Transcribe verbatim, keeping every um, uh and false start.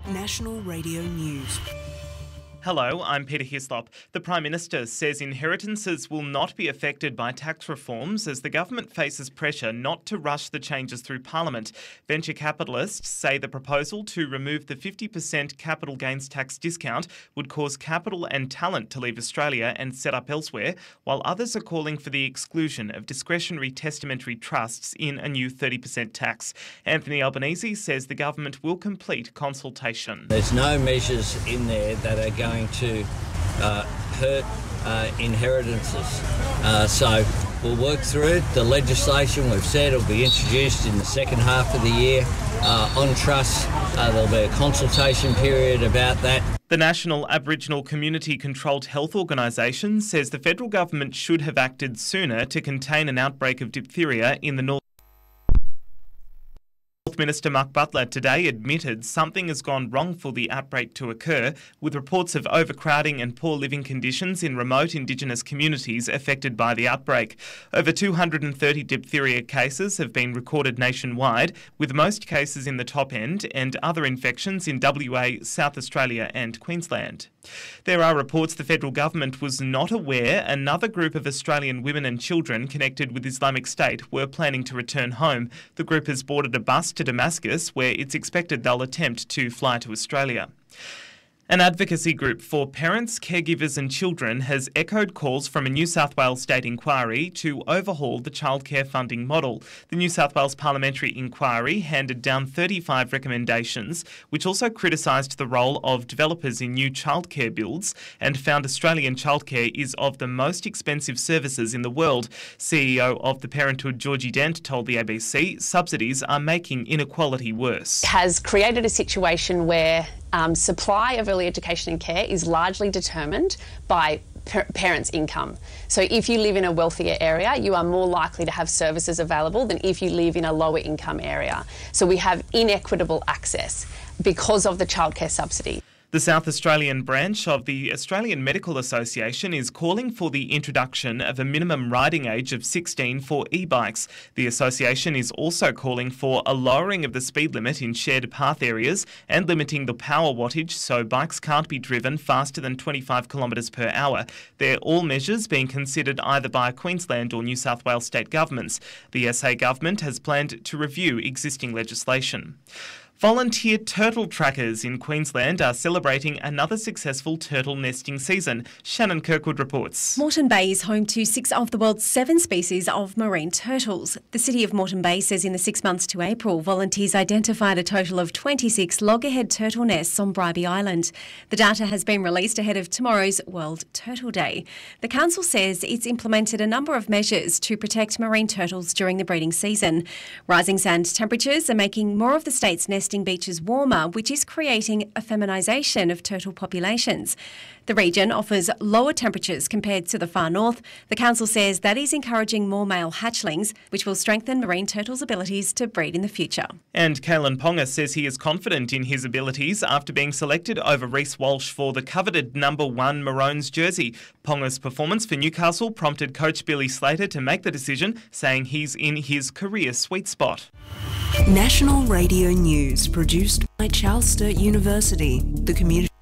National Radio News. Hello, I'm Peter Hislop. The Prime Minister says inheritances will not be affected by tax reforms as the government faces pressure not to rush the changes through Parliament. Venture capitalists say the proposal to remove the fifty percent capital gains tax discount would cause capital and talent to leave Australia and set up elsewhere, while others are calling for the exclusion of discretionary testamentary trusts in a new thirty percent tax. Anthony Albanese says the government will complete consultation. There's no measures in there that are going to uh, hurt uh, inheritances. Uh, so we'll work through it. The legislation we've said will be introduced in the second half of the year. Uh, on trusts, uh, there'll be a consultation period about that. The National Aboriginal Community Controlled Health Organisation says the federal government should have acted sooner to contain an outbreak of diphtheria in the North. Health Minister Mark Butler today admitted something has gone wrong for the outbreak to occur, with reports of overcrowding and poor living conditions in remote Indigenous communities affected by the outbreak. Over two hundred thirty diphtheria cases have been recorded nationwide, with most cases in the top end and other infections in W A, South Australia and Queensland. There are reports the federal government was not aware another group of Australian women and children connected with Islamic State were planning to return home. The group has boarded a bus to Damascus, where it's expected they'll attempt to fly to Australia. An advocacy group for parents, caregivers and children has echoed calls from a New South Wales state inquiry to overhaul the childcare funding model. The New South Wales Parliamentary Inquiry handed down thirty-five recommendations, which also criticised the role of developers in new childcare builds and found Australian childcare is of the most expensive services in the world. C E O of The Parenthood, Georgie Dent, told the A B C subsidies are making inequality worse. Has created a situation where Um, supply of early education and care is largely determined by par- parents' income. So if you live in a wealthier area, you are more likely to have services available than if you live in a lower income area. So we have inequitable access because of the childcare subsidy. The South Australian branch of the Australian Medical Association is calling for the introduction of a minimum riding age of sixteen for e-bikes. The association is also calling for a lowering of the speed limit in shared path areas and limiting the power wattage so bikes can't be driven faster than twenty-five kilometres per hour. They're all measures being considered either by Queensland or New South Wales state governments. The S A government has planned to review existing legislation. Volunteer turtle trackers in Queensland are celebrating another successful turtle nesting season. Shannon Kirkwood reports. Moreton Bay is home to six of the world's seven species of marine turtles. The city of Moreton Bay says in the six months to April, volunteers identified a total of twenty-six loggerhead turtle nests on Bribie Island. The data has been released ahead of tomorrow's World Turtle Day. The council says it's implemented a number of measures to protect marine turtles during the breeding season. Rising sand temperatures are making more of the state's nesting beaches warmer, which is creating a feminisation of turtle populations. The region offers lower temperatures compared to the far north. The council says that is encouraging more male hatchlings, which will strengthen marine turtles' abilities to breed in the future. And Kalyn Ponga says he is confident in his abilities after being selected over Reece Walsh for the coveted number one Maroons jersey. Ponga's performance for Newcastle prompted coach Billy Slater to make the decision, saying he's in his career sweet spot. National Radio News, produced by Charles Sturt University, the community.